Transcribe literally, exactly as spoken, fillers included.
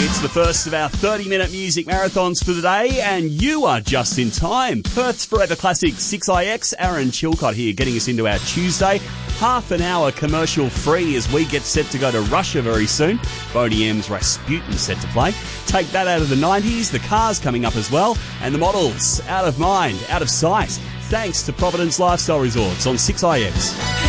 It's the first of our thirty-minute music marathons for the day, and you are just in time. Perth's Forever Classic six I X, Aaron Chilcott here, getting us into our Tuesday. Half an hour commercial free as we get set to go to Russia very soon. Boney M's Rasputin set to play. Take that out of the nineties, the Cars coming up as well, and the Models, Out of Mind, Out of Sight. Thanks to Providence Lifestyle Resorts on six I X.